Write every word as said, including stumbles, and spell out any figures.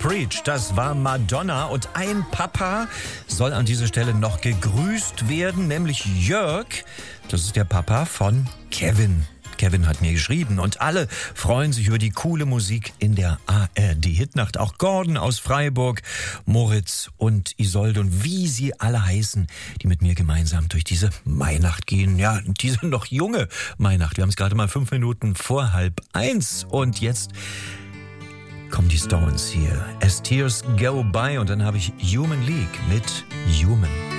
Preach, das war Madonna. Und ein Papa soll an dieser Stelle noch gegrüßt werden, nämlich Jörg. Das ist der Papa von Kevin. Kevin hat mir geschrieben und alle freuen sich über die coole Musik in der A R D-Hitnacht. Auch Gordon aus Freiburg, Moritz und Isolde und wie sie alle heißen, die mit mir gemeinsam durch diese Mainacht gehen. Ja, diese noch junge Mainacht. Wir haben es gerade mal fünf Minuten vor halb eins und jetzt kommen die Stones hier. As Tears Go By und dann habe ich Human League mit Human.